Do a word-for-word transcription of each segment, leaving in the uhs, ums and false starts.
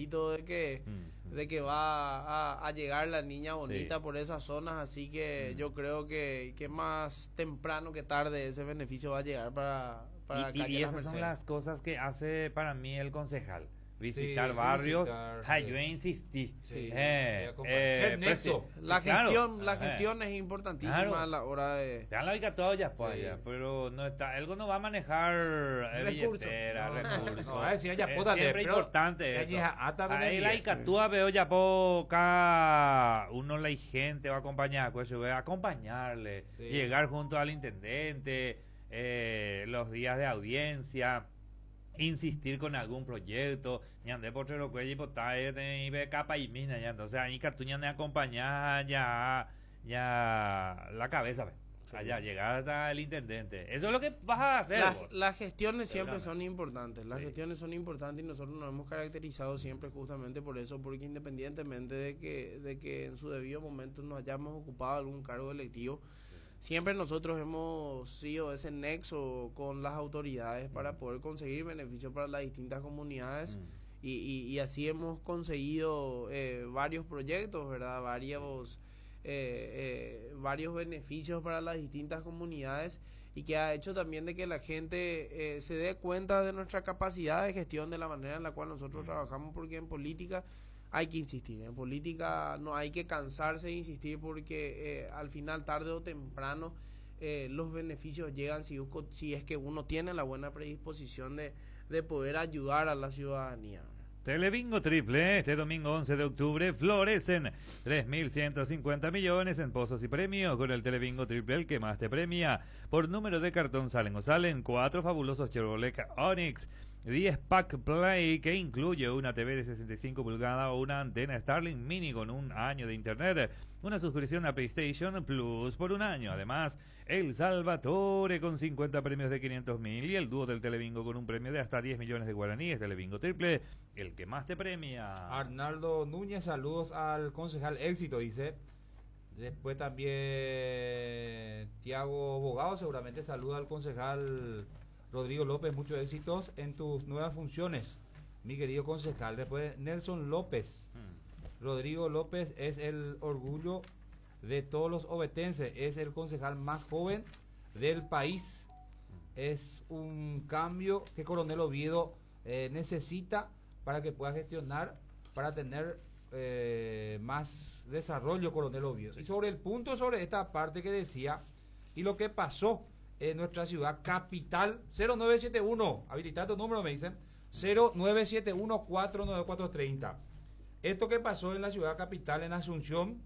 papelito de que mm. de que va a, a llegar la niña bonita sí. por esas zonas, así que mm. yo creo que, que más temprano que tarde ese beneficio va a llegar para, para y, y esas son las cosas que hace para mí el concejal. Visitar sí, barrios, visitar, ja, sí. yo insistí. Sí, eh, eh, nexo. Sí, la gestión, claro. la gestión eh. es importantísima claro. a la hora de. Te dan la ubicatoria ya, pues, sí. pero no está, algo no va a manejar billetera, no, recursos. No, no, si ella es pueda siempre pero, importante eso. Ahí la icatúa veo ya poca, uno la gente va a acompañar, pues voy a acompañarle, sí. llegar junto al intendente, eh, los días de audiencia. Insistir con algún proyecto, ñande por lo que y y ve capa y mina ya, entonces ahí cartuña de acompañar ya ya la cabeza, ve. Sí. Allá llegar hasta el intendente. Eso es lo que vas a hacer. Las, las gestiones siempre son importantes. Las sí. gestiones son importantes y nosotros nos hemos caracterizado siempre justamente por eso, porque independientemente de que de que en su debido momento nos hayamos ocupado algún cargo electivo, siempre nosotros hemos sido ese nexo con las autoridades para poder conseguir beneficios para las distintas comunidades mm. y, y, y así hemos conseguido eh, varios proyectos, ¿verdad? Varios, eh, eh, varios beneficios para las distintas comunidades y que ha hecho también de que la gente eh, se dé cuenta de nuestra capacidad de gestión, de la manera en la cual nosotros trabajamos, porque en política hay que insistir, en política no hay que cansarse de insistir porque eh, al final, tarde o temprano, eh, los beneficios llegan si, si es que uno tiene la buena predisposición de, de poder ayudar a la ciudadanía. Telebingo Triple, este domingo once de octubre florecen tres mil ciento cincuenta millones en pozos y premios con el Telebingo Triple, el que más te premia. Por número de cartón salen o salen cuatro fabulosos Chevrolet Onix, diez Pack Play que incluye una T V de sesenta y cinco pulgadas o una antena Starlink Mini con un año de internet, una suscripción a PlayStation Plus por un año. Además, el Salvatore con cincuenta premios de quinientos mil y el dúo del Telebingo con un premio de hasta diez millones de guaraníes. Telebingo Triple, el que más te premia. Arnaldo Núñez, saludos al concejal Éxito, dice. Después también Tiago Bogado, seguramente saluda al concejal Rodrigo López, muchos éxitos en tus nuevas funciones, mi querido concejal. Después Nelson López, mm. Rodrigo López es el orgullo de todos los ovetenses, es el concejal más joven del país, mm. es un cambio que Coronel Oviedo eh, necesita para que pueda gestionar, para tener eh, más desarrollo Coronel Oviedo. Sí. Y sobre el punto, sobre esta parte que decía y lo que pasó en nuestra ciudad capital, cero nueve siete uno, habilitar tu número, me dicen, cero nueve siete uno, cuatro nueve cuatro tres cero. Esto que pasó en la ciudad capital, en Asunción,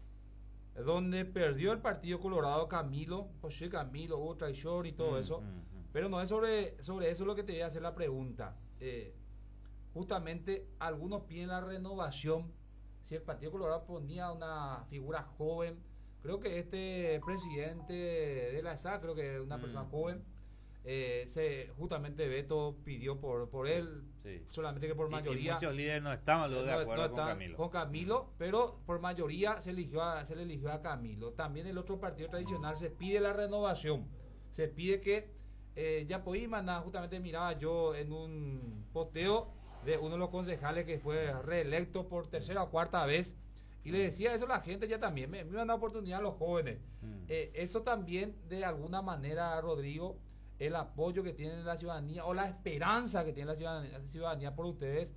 donde perdió el Partido Colorado Camilo, José Camilo, hubo traición y todo mm, eso, mm, mm. pero no es sobre, sobre eso lo que te voy a hacer la pregunta. Eh, justamente algunos piden la renovación. Si el Partido Colorado ponía una figura joven, creo que este presidente de la E S A, creo que es una mm. persona joven, eh, se, justamente Beto pidió por por él, sí. solamente que por mayoría. Y, y muchos líderes no estaban los de no, acuerdo no con Camilo. Con Camilo, mm. pero por mayoría se eligió a, se le eligió a Camilo. También el otro partido tradicional mm. se pide la renovación, se pide que eh, Yapoímana, justamente miraba yo en un posteo de uno de los concejales que fue reelecto por tercera o cuarta vez, y le decía eso a la gente ya también, me, me van a dar oportunidad a los jóvenes. Mm. Eh, eso también, de alguna manera, Rodrigo, el apoyo que tiene la ciudadanía, o la esperanza que tiene la ciudadanía, la ciudadanía por ustedes,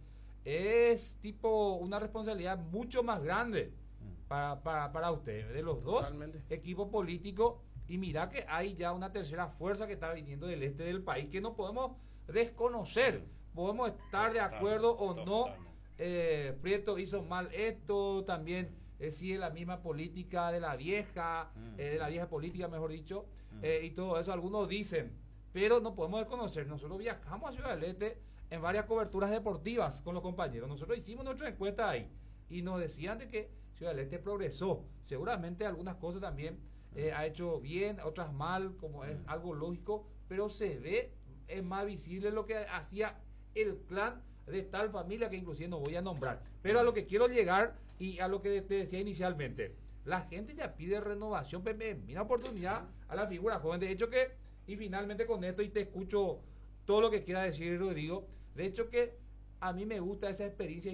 es tipo una responsabilidad mucho más grande mm. para, para, para ustedes, de los Totalmente. dos equipos políticos, y mira que hay ya una tercera fuerza que está viniendo del este del país, que no podemos desconocer, podemos estar de acuerdo o no. Eh, Prieto hizo mal esto, también eh, sigue la misma política de la vieja, mm. eh, de la vieja política, mejor dicho, mm. eh, y todo eso, algunos dicen, pero no podemos desconocer. Nosotros viajamos a Ciudad del Este en varias coberturas deportivas con los compañeros, nosotros hicimos nuestra encuesta ahí, y nos decían de que Ciudad del Este progresó, seguramente algunas cosas también eh, ha hecho bien, otras mal, como es algo lógico, pero se ve, es más visible lo que hacía el clan de tal familia que inclusive no voy a nombrar. Pero a lo que quiero llegar y a lo que te decía inicialmente, la gente ya pide renovación, mira oportunidad a la figura joven. De hecho que, y finalmente con esto, y te escucho todo lo que quiera decir Rodrigo, de hecho que a mí me gusta esa experiencia